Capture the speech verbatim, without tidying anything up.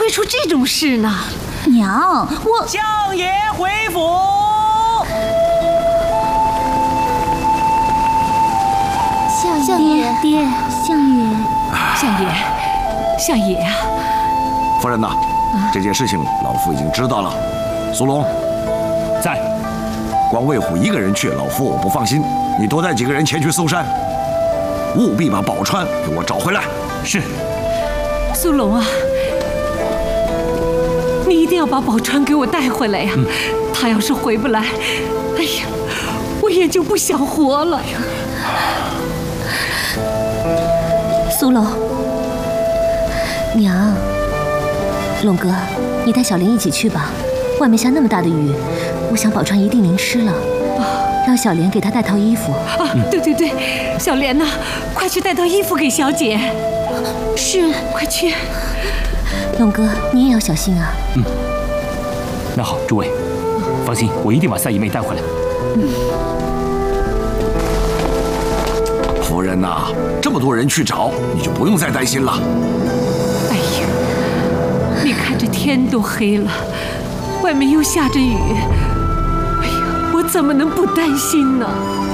会出这种事呢？ 娘，我相爷回府。 相爷，爹，相爷， 相爷，相爷啊！ 夫人呐，这件事情老夫已经知道了。苏龙， 在。 光魏虎一个人去，老夫我不放心。你多带几个人前去搜山，务必把宝钏给我找回来。 是。 苏龙啊，你一定要把宝钏给我带回来呀！嗯、他要是回不来，哎呀，我也就不想活了。 苏龙，娘，龙哥，你带小莲一起去吧。外面下那么大的雨，我想宝钏一定淋湿了。让小莲给她带套衣服。 啊，对对对，小莲呐，快去带套衣服给小姐。 是， 快去。 龙哥，你也要小心啊。 嗯。那好，诸位，放心，我一定把赛姨妹带回来。 嗯。 夫人呐，这么多人去找，你就不用再担心了。 哎呀，你看这天都黑了，外面又下着雨，哎呀，我怎么能不担心呢？